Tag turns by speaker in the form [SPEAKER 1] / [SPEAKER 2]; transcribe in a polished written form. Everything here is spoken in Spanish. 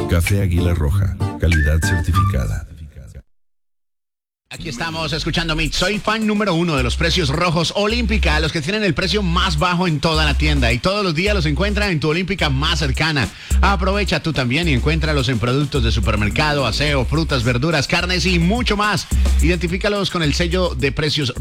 [SPEAKER 1] Café Águila Roja, calidad certificada.
[SPEAKER 2] Aquí estamos escuchando Mix. Soy fan número 1 de los precios rojos Olímpica, los que tienen el precio más bajo en toda la tienda y todos los días los encuentran en tu Olímpica más cercana. Aprovecha tú también y encuéntralos en productos de supermercado, aseo, frutas, verduras, carnes y mucho más. Identifícalos con el sello de precios